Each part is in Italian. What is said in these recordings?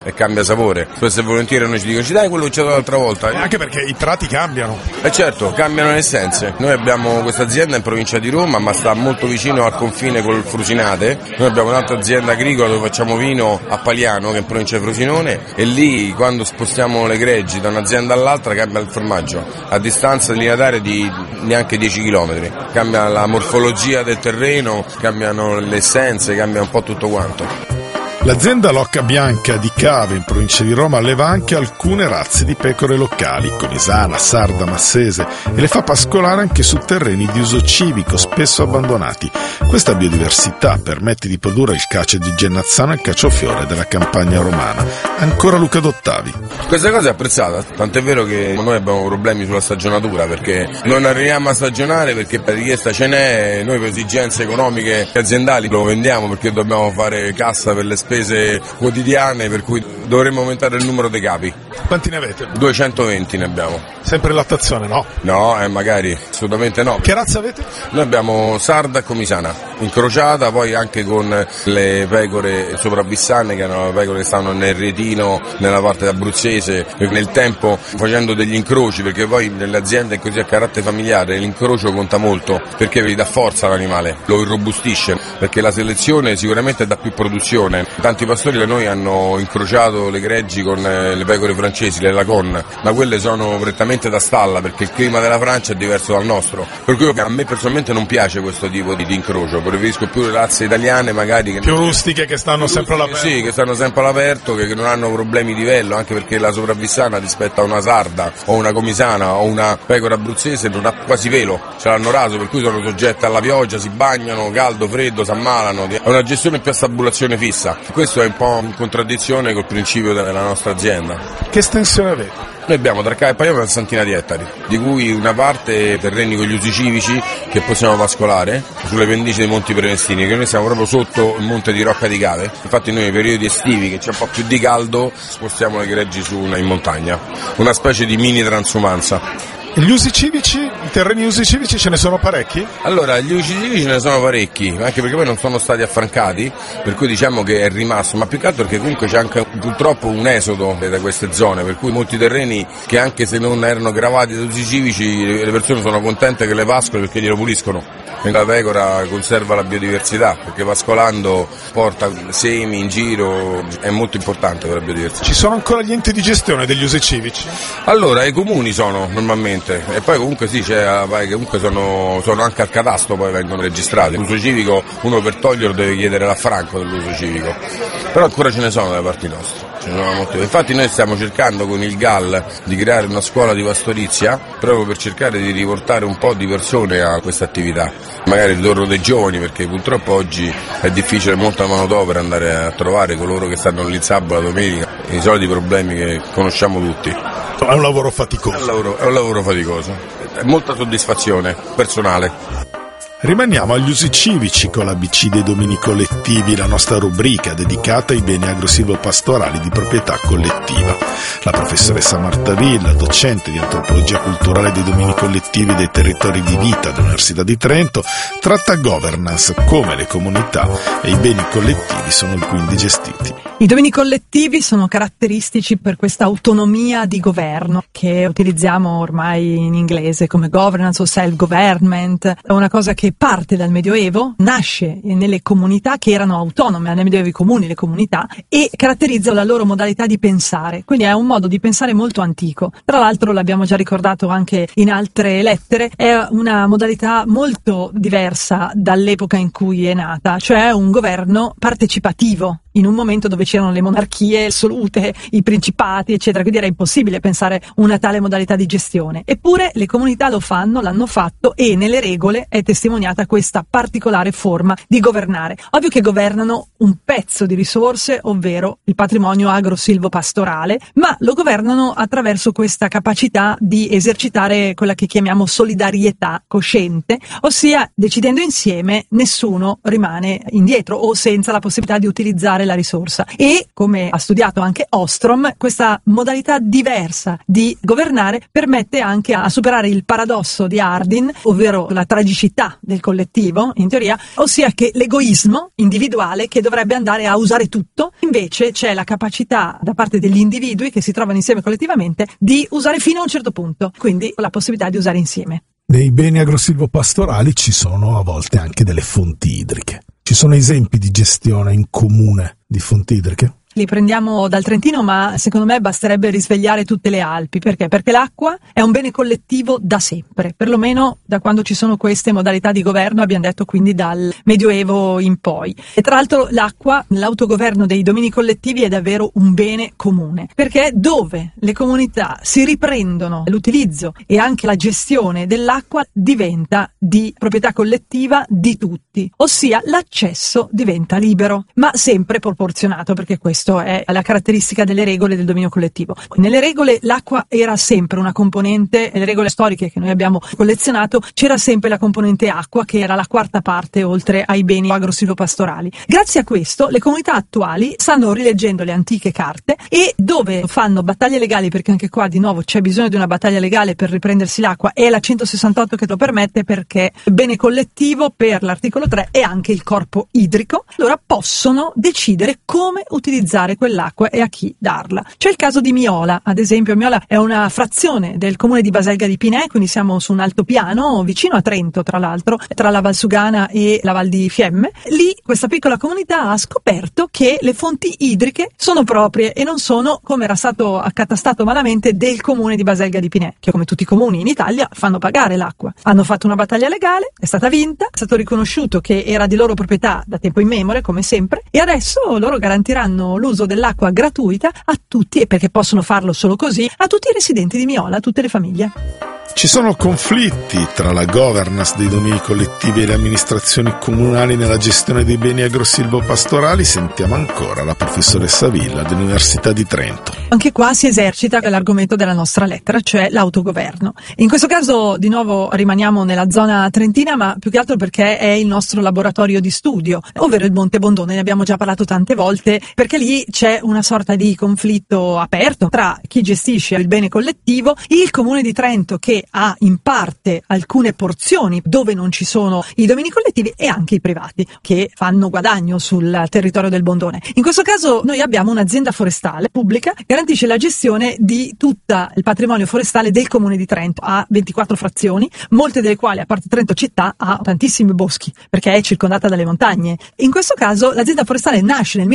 e cambia sapore. Spesso e volentieri noi ci dicono ci dai quello che c'è l'altra volta. Anche perché i prati cambiano. Certo, cambiano le essenze. Noi abbiamo questa azienda in provincia di Roma, ma sta molto vicino al confine col Frusinate. Noi abbiamo un'altra azienda agricola dove facciamo vino a Paliano, che è in provincia di Frosinone, e lì quando spostiamo le greggi da un'azienda all'altra cambia il formaggio, a distanza lineare di neanche 10 km. Cambia la morfologia del terreno, cambiano le essenze, cambia un po' tutto quanto. L'azienda Locca Bianca di Cave, in provincia di Roma, alleva anche alcune razze di pecore locali, conisana, sarda, massese, e le fa pascolare anche su terreni di uso civico, spesso abbandonati. Questa biodiversità permette di produrre il cacio di Genazzano e il caciofiore della campagna romana. Ancora Luca Dottavi. Questa cosa è apprezzata, tant'è vero che noi abbiamo problemi sulla stagionatura, perché non arriviamo a stagionare perché per richiesta ce n'è, noi per esigenze economiche aziendali lo vendiamo perché dobbiamo fare cassa per le spese quotidiane, per cui dovremmo aumentare il numero dei capi. Quanti ne avete? 220 ne abbiamo. Sempre lattazione, no? No, magari, assolutamente no. Che razza avete? Noi abbiamo sarda e comisana, incrociata poi anche con le pecore sopravvissane, che erano le pecore che stavano nel retino, nella parte abruzzese, e nel tempo facendo degli incroci, perché poi nelle aziende così a carattere familiare l'incrocio conta molto, perché vi dà forza all'animale, lo irrobustisce, perché la selezione sicuramente dà più produzione. Tanti pastori da noi hanno incrociato le greggi con le pecore francesi, le Lagon, ma quelle sono prettamente da stalla perché il clima della Francia è diverso dal nostro, per cui a me personalmente non piace questo tipo di incrocio, preferisco più le razze italiane magari più rustiche, che stanno sempre all'aperto. Sì, che stanno sempre all'aperto, che non hanno problemi di vello, anche perché la sopravvissana rispetto a una sarda o una comisana o una pecora abruzzese non ha quasi velo, ce l'hanno raso, per cui sono soggette alla pioggia, si bagnano, caldo, freddo, si ammalano, è una gestione più a stabulazione fissa. Questo è un po' in contraddizione col principio della nostra azienda. Che estensione avete? Noi abbiamo tra Cave e Paliano una centinaia di ettari, di cui una parte terreni con gli usi civici che possiamo pascolare sulle pendici dei Monti Prevestini, che noi siamo proprio sotto il monte di Rocca di Cave. Infatti noi nei periodi estivi, che c'è un po' più di caldo, spostiamo le greggi in montagna, una specie di mini transumanza. Gli usi civici, i terreni usi civici ce ne sono parecchi? Allora, gli usi civici ce ne sono parecchi, anche perché poi non sono stati affrancati, per cui diciamo che è rimasto, ma più che altro perché comunque c'è anche purtroppo un esodo da queste zone, per cui molti terreni che anche se non erano gravati da usi civici, le persone sono contente che le pascoli perché glielo puliscono. La pecora conserva la biodiversità, perché pascolando porta semi in giro, è molto importante per la biodiversità. Ci sono ancora gli enti di gestione degli usi civici? Allora, i comuni sono normalmente, e poi comunque sì, che comunque sono anche al catasto, poi vengono registrati. L'uso civico, uno per toglierlo deve chiedere l'affranco dell'uso civico, però ancora ce ne sono dalle parti nostre. Infatti noi stiamo cercando con il GAL di creare una scuola di pastorizia proprio per cercare di riportare un po' di persone a questa attività, magari il ritorno dei giovani, perché purtroppo oggi è difficile, molta manodopera andare a trovare coloro che stanno lì il sabato, la domenica, i soliti problemi che conosciamo tutti. È un lavoro faticoso. È un lavoro faticoso, è molta soddisfazione personale. Rimaniamo agli usi civici con l'ABC dei domini collettivi, la nostra rubrica dedicata ai beni agro-silvopastorali di proprietà collettiva. La professoressa Marta Villa, docente di antropologia culturale dei domini collettivi dei territori di vita dell'Università di Trento, tratta governance, come le comunità e i beni collettivi sono quindi gestiti. I domini collettivi sono caratteristici per questa autonomia di governo che utilizziamo ormai in inglese come governance o self-government. È una cosa che parte dal Medioevo, nasce nelle comunità che erano autonome, nel Medioevo i comuni, le comunità, e caratterizza la loro modalità di pensare. Quindi è un modo di pensare molto antico. Tra l'altro, l'abbiamo già ricordato anche in altre lettere, è una modalità molto diversa dall'epoca in cui è nata, cioè un governo partecipativo, in un momento dove c'erano le monarchie assolute, i principati, eccetera, quindi era impossibile pensare una tale modalità di gestione. Eppure le comunità l'hanno fatto, e nelle regole è testimoniata questa particolare forma di governare. Ovvio che governano un pezzo di risorse, ovvero il patrimonio agro-silvopastorale, ma lo governano attraverso questa capacità di esercitare quella che chiamiamo solidarietà cosciente, ossia decidendo insieme nessuno rimane indietro o senza la possibilità di utilizzare utilizzare la risorsa. E, come ha studiato anche Ostrom, questa modalità diversa di governare permette anche a superare il paradosso di Hardin, ovvero la tragicità del collettivo, in teoria, ossia che l'egoismo individuale che dovrebbe andare a usare tutto, invece c'è la capacità da parte degli individui che si trovano insieme collettivamente di usare fino a un certo punto, quindi la possibilità di usare insieme. Nei beni agrosilvopastorali ci sono a volte anche delle fonti idriche. Ci sono esempi di gestione in comune di fonti idriche? Li prendiamo dal Trentino, ma secondo me basterebbe risvegliare tutte le Alpi. Perché? Perché l'acqua è un bene collettivo da sempre, perlomeno da quando ci sono queste modalità di governo, abbiamo detto quindi dal Medioevo in poi. E tra l'altro l'acqua, l'autogoverno dei domini collettivi è davvero un bene comune, perché dove le comunità si riprendono l'utilizzo e anche la gestione dell'acqua diventa di proprietà collettiva di tutti, ossia l'accesso diventa libero, ma sempre proporzionato, perché questo è la caratteristica delle regole del dominio collettivo. Nelle regole l'acqua era sempre una componente, nelle regole storiche che noi abbiamo collezionato c'era sempre la componente acqua, che era la quarta parte oltre ai beni agrosilvopastorali. Grazie a questo le comunità attuali stanno rileggendo le antiche carte e dove fanno battaglie legali, perché anche qua di nuovo c'è bisogno di una battaglia legale per riprendersi l'acqua, è la 168 che lo permette, perché bene collettivo per l'articolo 3 e anche il corpo idrico, allora possono decidere come utilizzare quell'acqua e a chi darla. C'è il caso di Miola, ad esempio. Miola è una frazione del comune di Baselga di Pinè, quindi siamo su un altopiano vicino a Trento, tra l'altro, tra la Valsugana e la Val di Fiemme. Lì questa piccola comunità ha scoperto che le fonti idriche sono proprie e non sono, come era stato accatastato malamente, del comune di Baselga di Pinè, che come tutti i comuni in Italia fanno pagare l'acqua. Hanno fatto una battaglia legale, è stata vinta, è stato riconosciuto che era di loro proprietà da tempo immemore, come sempre, e adesso loro garantiranno l'uso dell'acqua gratuita a tutti, e perché possono farlo solo così, a tutti i residenti di Miola, a tutte le famiglie. Ci sono conflitti tra la governance dei domini collettivi e le amministrazioni comunali nella gestione dei beni agrosilvopastorali? Sentiamo ancora la professoressa Villa dell'Università di Trento. Anche qua si esercita l'argomento della nostra lettera, cioè l'autogoverno. In questo caso di nuovo rimaniamo nella zona trentina, ma più che altro perché è il nostro laboratorio di studio, ovvero il Monte Bondone. Ne abbiamo già parlato tante volte, perché lì c'è una sorta di conflitto aperto tra chi gestisce il bene collettivo, il Comune di Trento, che ha in parte alcune porzioni dove non ci sono i domini collettivi, e anche i privati che fanno guadagno sul territorio del Bondone. In questo caso noi abbiamo un'azienda forestale pubblica che garantisce la gestione di tutto il patrimonio forestale del Comune di Trento. Ha 24 frazioni, molte delle quali, a parte Trento città, ha tantissimi boschi perché è circondata dalle montagne. In questo caso l'azienda forestale nasce nel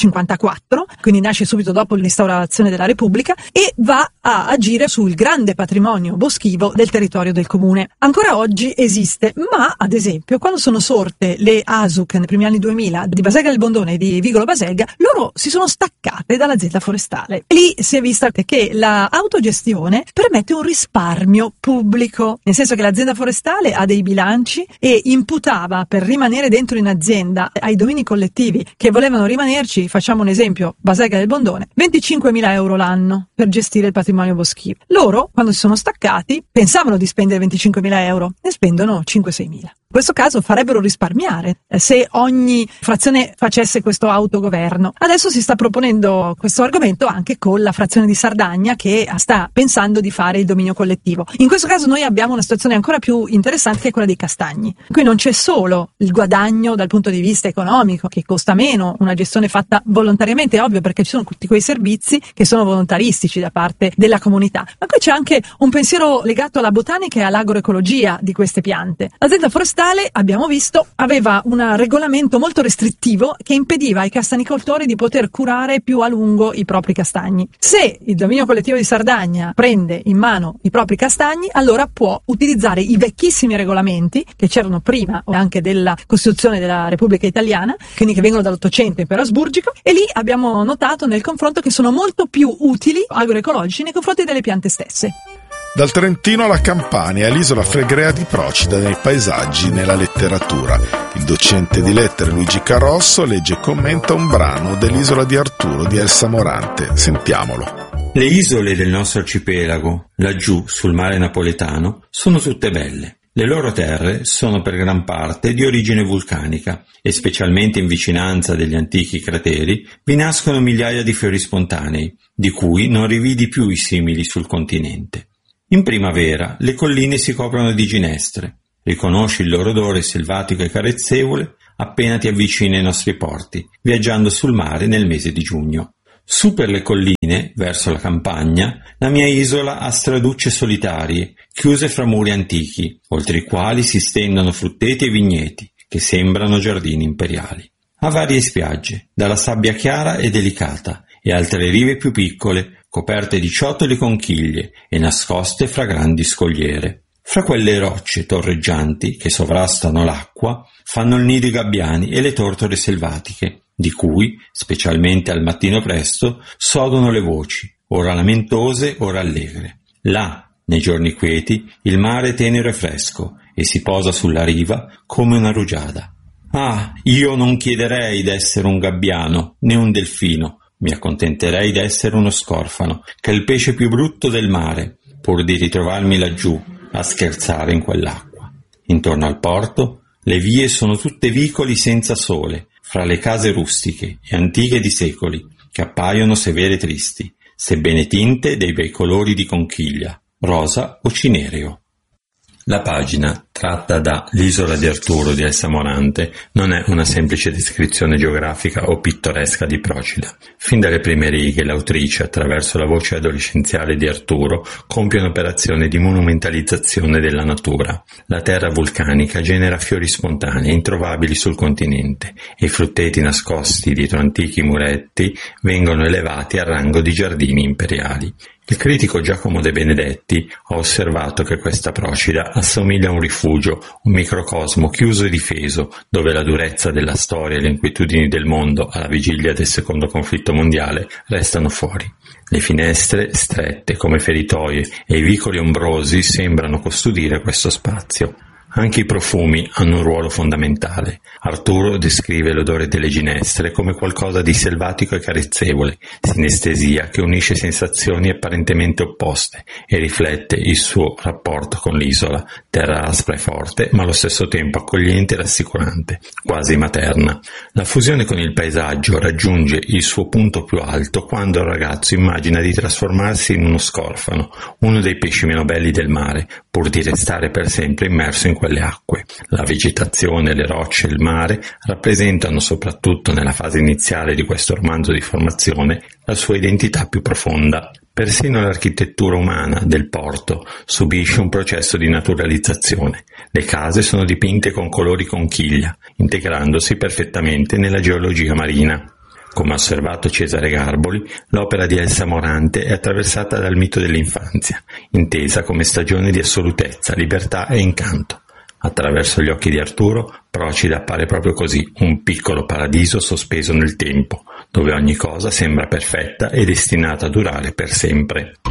1954, quindi nasce subito dopo l'instaurazione della Repubblica, e va a agire sul grande patrimonio boschivo del territorio del comune. Ancora oggi esiste, ma ad esempio quando sono sorte le ASUC nei primi anni 2000 di Baselga del Bondone e di Vigolo Baselga, loro si sono staccate dall'azienda forestale. Lì si è vista che la autogestione permette un risparmio pubblico, nel senso che l'azienda forestale ha dei bilanci e imputava, per rimanere dentro in azienda, ai domini collettivi che volevano rimanerci, facciamo un esempio, Baselga del Bondone, 25.000 euro l'anno per gestire il patrimonio boschivo. Loro, quando si sono staccati, pensavano di spendere 25.000 euro, ne spendono 5-6.000. In questo caso farebbero risparmiare se ogni frazione facesse questo autogoverno. Adesso si sta proponendo questo argomento anche con la frazione di Sardagna, che sta pensando di fare il dominio collettivo. In questo caso noi abbiamo una situazione ancora più interessante, che è quella dei castagni. Qui non c'è solo il guadagno dal punto di vista economico, che costa meno, una gestione fatta volontariamente, è ovvio, perché ci sono tutti quei servizi che sono volontaristici da parte della comunità, ma qui c'è anche un pensiero legato alla botanica e all'agroecologia di queste piante. L'azienda forestale, abbiamo visto, aveva un regolamento molto restrittivo che impediva ai castanicoltori di poter curare più a lungo i propri castagni. Se il dominio collettivo di Sardagna prende in mano i propri castagni, allora può utilizzare i vecchissimi regolamenti che c'erano prima anche della Costituzione della Repubblica Italiana, quindi che vengono dall'Ottocento impero asburgico, e lì abbiamo notato nel confronto che sono molto più utili, agroecologici, nei confronti delle piante stesse. Dal Trentino alla Campania, l'isola Flegrea di Procida nei paesaggi, nella letteratura. Il docente di lettere Luigi Carosso legge e commenta un brano dell'Isola di Arturo di Elsa Morante. Sentiamolo. Le isole del nostro arcipelago, laggiù sul mare napoletano, sono tutte belle. Le loro terre sono per gran parte di origine vulcanica e specialmente in vicinanza degli antichi crateri vi nascono migliaia di fiori spontanei, di cui non rividi più i simili sul continente. In primavera le colline si coprono di ginestre. Riconosci il loro odore selvatico e carezzevole appena ti avvicini ai nostri porti, viaggiando sul mare nel mese di giugno. Su per le colline, verso la campagna, la mia isola ha straducce solitarie, chiuse fra muri antichi, oltre i quali si stendono frutteti e vigneti, che sembrano giardini imperiali. Ha varie spiagge, dalla sabbia chiara e delicata, e altre rive più piccole, coperte di ciottoli e conchiglie e nascoste fra grandi scogliere. Fra quelle rocce torreggianti, che sovrastano l'acqua, fanno il nido i gabbiani e le tortore selvatiche, di cui, specialmente al mattino presto, sodono le voci, ora lamentose, ora allegre. Là, nei giorni quieti, il mare è tenero e fresco e si posa sulla riva come una rugiada. Ah, io non chiederei d'essere un gabbiano, né un delfino, mi accontenterei d'essere uno scorfano, che è il pesce più brutto del mare, pur di ritrovarmi laggiù, a scherzare in quell'acqua. Intorno al porto, le vie sono tutte vicoli senza sole, fra le case rustiche e antiche di secoli, che appaiono severe e tristi, sebbene tinte dei bei colori di conchiglia, rosa o cinereo. La pagina, tratta da L'isola di Arturo di Elsa Morante, non è una semplice descrizione geografica o pittoresca di Procida. Fin dalle prime righe l'autrice, attraverso la voce adolescenziale di Arturo, compie un'operazione di monumentalizzazione della natura. La terra vulcanica genera fiori spontanei introvabili sul continente e i frutteti nascosti dietro antichi muretti vengono elevati al rango di giardini imperiali. Il critico Giacomo De Benedetti ha osservato che questa Procida assomiglia a un rifugio, un microcosmo chiuso e difeso, dove la durezza della storia e le inquietudini del mondo alla vigilia del secondo conflitto mondiale restano fuori. Le finestre, strette come feritoie, e i vicoli ombrosi sembrano custodire questo spazio. Anche i profumi hanno un ruolo fondamentale. Arturo descrive l'odore delle ginestre come qualcosa di selvatico e carezzevole, sinestesia che unisce sensazioni apparentemente opposte e riflette il suo rapporto con l'isola, terra aspra e forte, ma allo stesso tempo accogliente e rassicurante, quasi materna. La fusione con il paesaggio raggiunge il suo punto più alto quando il ragazzo immagina di trasformarsi in uno scorfano, uno dei pesci meno belli del mare, pur di restare per sempre immerso in quelle acque. La vegetazione, le rocce e il mare rappresentano, soprattutto nella fase iniziale di questo romanzo di formazione, la sua identità più profonda. Persino l'architettura umana del porto subisce un processo di naturalizzazione. Le case sono dipinte con colori conchiglia, integrandosi perfettamente nella geologia marina. Come ha osservato Cesare Garboli, l'opera di Elsa Morante è attraversata dal mito dell'infanzia, intesa come stagione di assolutezza, libertà e incanto. Attraverso gli occhi di Arturo, Procida appare proprio così, un piccolo paradiso sospeso nel tempo, dove ogni cosa sembra perfetta e destinata a durare per sempre.